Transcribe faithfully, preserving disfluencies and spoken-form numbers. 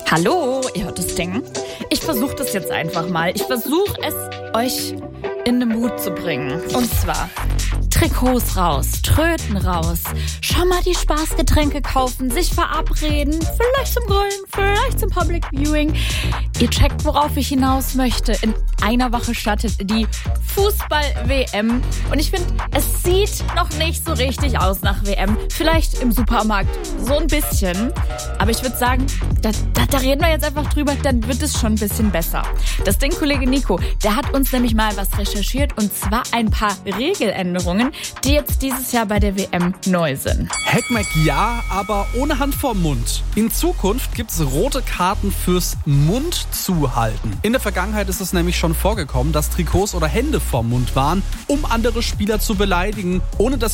Hallo, ihr hört das Ding. Ich versuche das jetzt einfach mal. Ich versuche es, euch in den Mut zu bringen. Und zwar Trikots raus, Tröten raus, schon mal die Spaßgetränke kaufen, sich verabreden, vielleicht zum Grillen, vielleicht zum Public Viewing. Ihr checkt, worauf ich hinaus möchte. In einer Woche startet die Fußball-W M. Und ich finde, es sieht noch nicht so richtig aus nach W M. Vielleicht im Supermarkt so ein bisschen. Aber ich würde sagen, da, da, da reden wir jetzt einfach drüber, dann wird es schon ein bisschen besser. Das Ding, Kollege Nico, der hat uns nämlich mal was recherchiert. Und zwar ein paar Regeländerungen, die jetzt dieses Jahr bei der W M neu sind. Heckmeck ja, aber ohne Hand vorm Mund. In Zukunft gibt es rote Karten fürs Mund zuhalten. In der Vergangenheit ist es nämlich schon vorgekommen, dass Trikots oder Hände vorm Mund waren, um andere Spieler zu beleidigen, ohne dass